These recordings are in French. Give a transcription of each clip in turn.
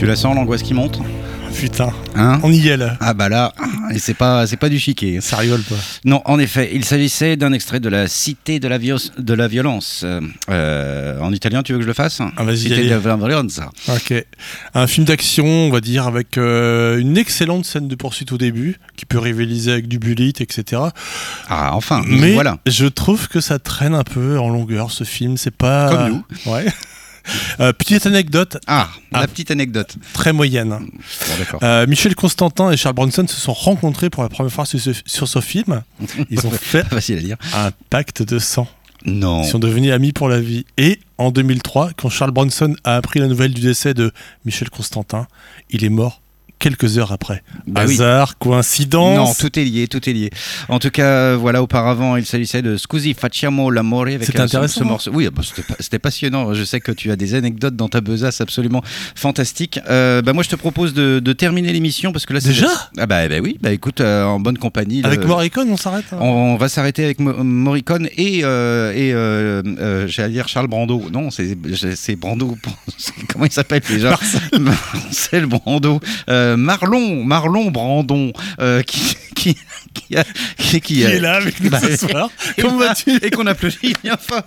Tu la sens, l'angoisse qui monte? Putain, Hein? on y est là. Ah bah là, et c'est pas du chiquet. Ça rigole pas. Non, en effet, il s'agissait d'un extrait de la Cité de la violence. En italien, tu veux que je le fasse? Ah, vas-y, Cité allez. de la violence. Ok. Un film d'action, on va dire, avec une excellente scène de poursuite au début, qui peut rivaliser avec du bullet, etc. Ah, enfin, Mais voilà. je trouve que ça traîne un peu en longueur, ce film. C'est pas... Comme nous. Ouais. Petite anecdote La Ah. petite anecdote. très moyenne. Bon, d'accord. Michel Constantin et Charles Bronson se sont rencontrés pour la première fois sur ce film. Ils ont fait Facile à dire. un pacte de sang. Non. Ils sont devenus amis pour la vie. Et en 2003, quand Charles Bronson a appris la nouvelle du décès de Michel Constantin, il est mort quelques heures après. Bah oui. Hasard, coïncidence. Non, tout est lié, tout est lié. En tout cas, voilà, auparavant, il s'agissait de Scusi facciamo l'amore avec C'était intéressant, ce morceau. Oui, c'était passionnant. Je sais que tu as des anecdotes dans ta besace absolument fantastiques. Moi, je te propose de terminer l'émission parce que là, c'est Déjà bah oui, bah écoute, en bonne compagnie. Avec Morricone, on s'arrête hein. On va s'arrêter avec Morricone et j'allais dire Charles Brando. Non, c'est Brando. Comment il s'appelle déjà? Marcel Brando. Marlon Brandon qui est là avec nous ce soir. Comment vas-tu? Et qu'on applaudit bien fort.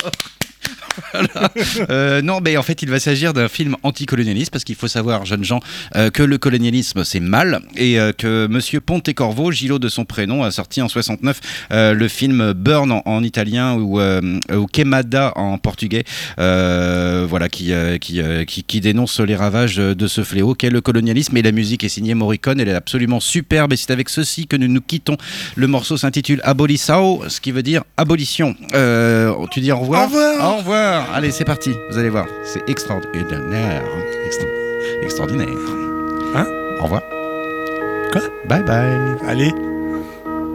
Voilà. Non, mais en fait, il va s'agir d'un film anticolonialiste parce qu'il faut savoir, jeunes gens, que le colonialisme c'est mal et que Monsieur Pontecorvo, Gillo de son prénom, a sorti en 69 le film Burn en italien ou Queimada en portugais, voilà, qui dénonce les ravages de ce fléau qu'est le colonialisme. Et la musique est signée Morricone, elle est absolument superbe et c'est avec ceci que nous nous quittons. Le morceau s'intitule Abolição, ce qui veut dire abolition. Tu dis au revoir? Au revoir. Au revoir. Allez, c'est parti. Vous allez voir, c'est extraordinaire. Extraordinaire. Hein? Au revoir. Quoi? Bye bye. Allez.